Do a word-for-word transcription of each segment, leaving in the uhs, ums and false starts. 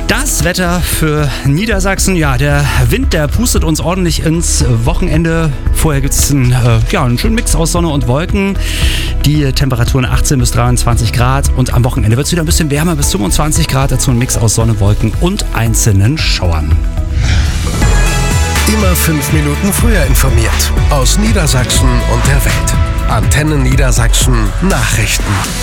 Das Wetter für Niedersachsen, ja, der Wind, der pustet uns ordentlich ins Wochenende. Vorher gibt es einen, äh, ja, einen schönen Mix aus Sonne und Wolken. Die Temperaturen achtzehn bis dreiundzwanzig Grad und am Wochenende wird es wieder ein bisschen wärmer, bis fünfundzwanzig Grad. Dazu ein Mix aus Sonne, Wolken und einzelnen Schauern. Immer fünf Minuten früher informiert. Aus Niedersachsen und der Welt. Antenne Niedersachsen Nachrichten.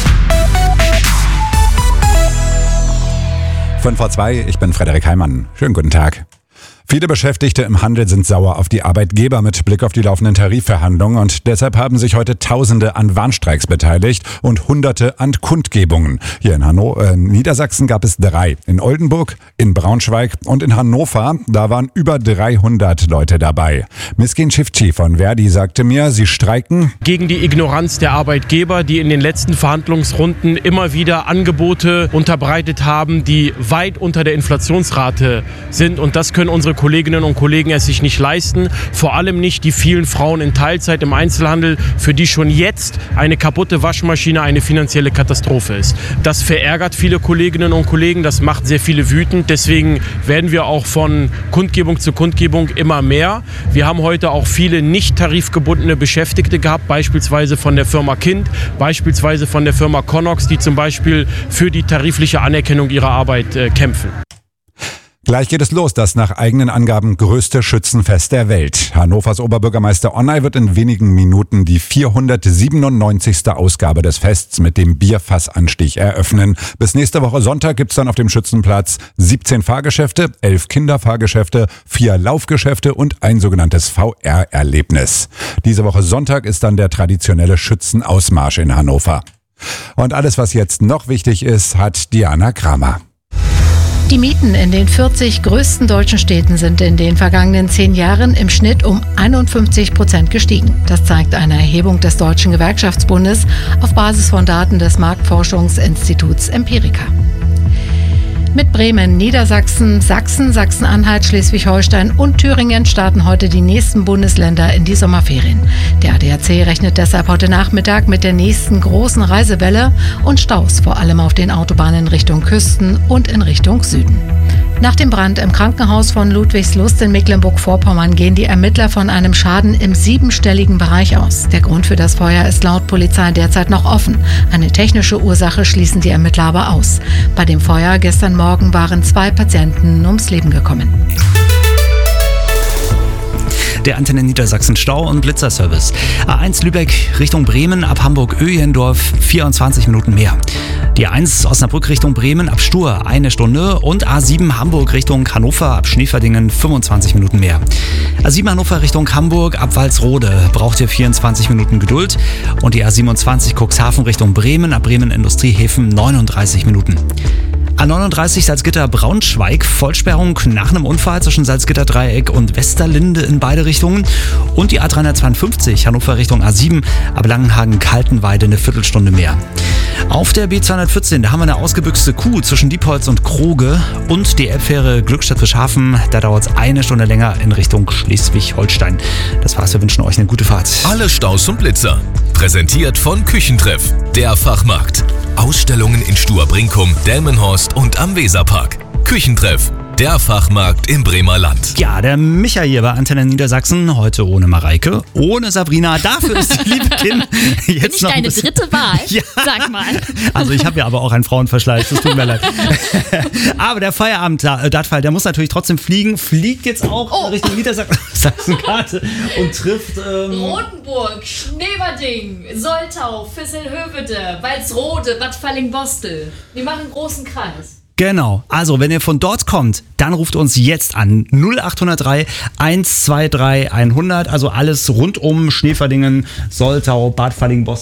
fünf vor zwei, ich bin Frederik Heimann. Schönen guten Tag. Viele Beschäftigte im Handel sind sauer auf die Arbeitgeber mit Blick auf die laufenden Tarifverhandlungen und deshalb haben sich heute Tausende an Warnstreiks beteiligt und Hunderte an Kundgebungen. Hier in Hannover, äh, Niedersachsen gab es drei. In Oldenburg, in Braunschweig und in Hannover. Da waren über dreihundert Leute dabei. Miskin Schifci von Verdi sagte mir, sie streiken gegen die Ignoranz der Arbeitgeber, die in den letzten Verhandlungsrunden immer wieder Angebote unterbreitet haben, die weit unter der Inflationsrate sind, und das können unsere Kolleginnen und Kollegen es sich nicht leisten. Vor allem nicht die vielen Frauen in Teilzeit im Einzelhandel, für die schon jetzt eine kaputte Waschmaschine eine finanzielle Katastrophe ist. Das verärgert viele Kolleginnen und Kollegen, das macht sehr viele wütend. Deswegen werden wir auch von Kundgebung zu Kundgebung immer mehr. Wir haben heute auch viele nicht tarifgebundene Beschäftigte gehabt, beispielsweise von der Firma Kind, beispielsweise von der Firma Connox, die zum Beispiel für die tarifliche Anerkennung ihrer Arbeit äh, kämpfen. Gleich geht es los, das nach eigenen Angaben größte Schützenfest der Welt. Hannovers Oberbürgermeister Onay wird in wenigen Minuten die vierhundertsiebenundneunzigste Ausgabe des Fests mit dem Bierfassanstich eröffnen. Bis nächste Woche Sonntag gibt's dann auf dem Schützenplatz siebzehn Fahrgeschäfte, elf Kinderfahrgeschäfte, vier Laufgeschäfte und ein sogenanntes V R-Erlebnis. Diese Woche Sonntag ist dann der traditionelle Schützenausmarsch in Hannover. Und alles, was jetzt noch wichtig ist, hat Diana Kramer. Die Mieten in den vierzig größten deutschen Städten sind in den vergangenen zehn Jahren im Schnitt um einundfünfzig Prozent gestiegen. Das zeigt eine Erhebung des Deutschen Gewerkschaftsbundes auf Basis von Daten des Marktforschungsinstituts Empirica. Mit Bremen, Niedersachsen, Sachsen, Sachsen-Anhalt, Schleswig-Holstein und Thüringen starten heute die nächsten Bundesländer in die Sommerferien. Der A D A C rechnet deshalb heute Nachmittag mit der nächsten großen Reisewelle und Staus, vor allem auf den Autobahnen Richtung Küsten und in Richtung Süden. Nach dem Brand im Krankenhaus von Ludwigslust in Mecklenburg-Vorpommern gehen die Ermittler von einem Schaden im siebenstelligen Bereich aus. Der Grund für das Feuer ist laut Polizei derzeit noch offen. Eine technische Ursache schließen die Ermittler aber aus. Bei dem Feuer gestern Morgen waren zwei Patienten ums Leben gekommen. Der Antenne Niedersachsen Stau- und Blitzerservice. A eins Lübeck Richtung Bremen ab Hamburg-Öhlendorf vierundzwanzig Minuten mehr. Die A eins Osnabrück Richtung Bremen ab Stur eine Stunde und A sieben Hamburg Richtung Hannover ab Schneeverdingen fünfundzwanzig Minuten mehr. A sieben Hannover Richtung Hamburg ab Walsrode braucht ihr vierundzwanzig Minuten Geduld und die A siebenundzwanzig Cuxhaven Richtung Bremen ab Bremen Industriehäfen neununddreißig Minuten. A neununddreißig Salzgitter-Braunschweig, Vollsperrung nach einem Unfall zwischen Salzgitter-Dreieck und Westerlinde in beide Richtungen. Und die A dreihundertzweiundfünfzig Hannover Richtung A sieben, ab Langenhagen-Kaltenweide eine Viertelstunde mehr. Auf der B zweihundertvierzehn, da haben wir eine ausgebüxte Kuh zwischen Diepholz und Kroge. Und die Elbfähre Glückstadt-Frischhafen, da dauert es eine Stunde länger in Richtung Schleswig-Holstein. Das war's, wir wünschen euch eine gute Fahrt. Alle Staus und Blitzer. Präsentiert von Küchentreff, der Fachmarkt. Ausstellungen in Stur-Brinkum, Delmenhorst und am Weserpark. Küchentreff, der Fachmarkt im Bremer Land. Ja, der Micha hier bei Antenne Niedersachsen, heute ohne Mareike, ohne Sabrina. Dafür ist die liebe Kim jetzt Bin ich noch deine dritte Wahl? Ja. Sag mal. Also ich habe ja aber auch einen Frauenverschleiß, das tut mir leid. Aber der Feierabend-Dartfall, der muss natürlich trotzdem fliegen, fliegt jetzt auch oh. Richtung Niedersachsen-Karte und trifft... Ähm Rotenburg, Schneverding, Soltau, Visselhövede, Walsrode, Bad Falling-Bostel. Wir machen einen großen Kreis. Genau, also wenn ihr von dort kommt, dann ruft uns jetzt an null acht null drei eins zwei drei hundert, also alles rund um Schneverdingen, Soltau, Bad Falling-Bostel.